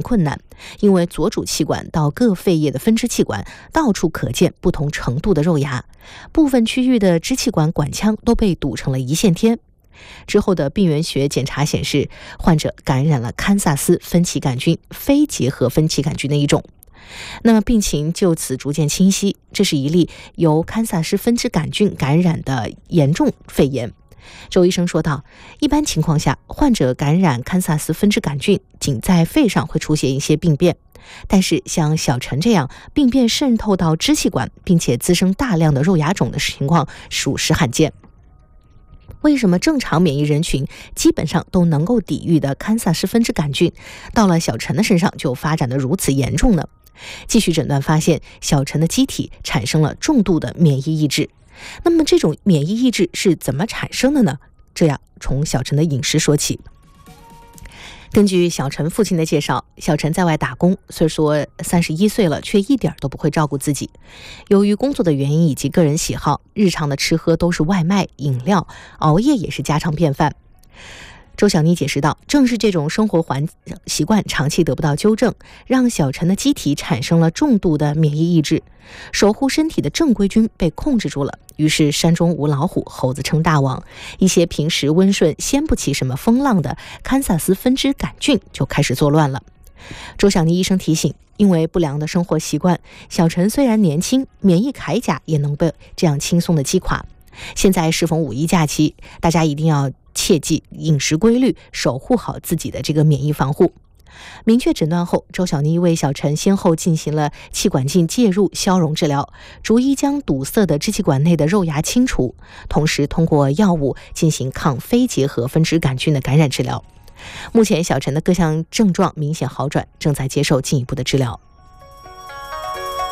困难，因为左主气管到各肺叶的分支气管到处可见不同程度的肉芽，部分区域的支气管管腔都被堵成了一线天。之后的病原学检查显示，患者感染了堪萨斯分歧杆菌非结核分歧杆菌的一种。那么病情就此逐渐清晰，这是一例由堪萨斯分支杆菌感染的严重肺炎。周医生说道，一般情况下，患者感染堪萨斯分支杆菌仅在肺上会出现一些病变，但是像小陈这样病变渗透到支气管并且滋生大量的肉芽肿的情况属实罕见。为什么正常免疫人群基本上都能够抵御的堪萨斯分支杆菌，到了小陈的身上就发展得如此严重呢？继续诊断发现，小陈的机体产生了重度的免疫抑制。那么这种免疫抑制是怎么产生的呢？这样从小陈的饮食说起。根据小陈父亲的介绍，小陈在外打工，虽说31岁了，却一点都不会照顾自己。由于工作的原因以及个人喜好，日常的吃喝都是外卖、饮料，熬夜也是家常便饭。周小妮解释道，正是这种生活习惯长期得不到纠正，让小陈的机体产生了重度的免疫抑制，守护身体的正规军被控制住了。于是山中无老虎，猴子称大王，一些平时温顺掀不起什么风浪的堪萨斯分支杆菌就开始作乱了。周小妮医生提醒，因为不良的生活习惯，小陈虽然年轻，免疫铠甲也能被这样轻松的击垮。现在适逢5一假期，大家一定要切记饮食规律，守护好自己的这个免疫防护。明确诊断后，周小妮为小陈先后进行了气管镜介入消融治疗，逐一将堵塞的支气管内的肉芽清除，同时通过药物进行抗非结核分支杆菌的感染治疗。目前小陈的各项症状明显好转，正在接受进一步的治疗。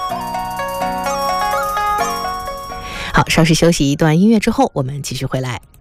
好，稍事休息一段音乐之后，我们继续回来。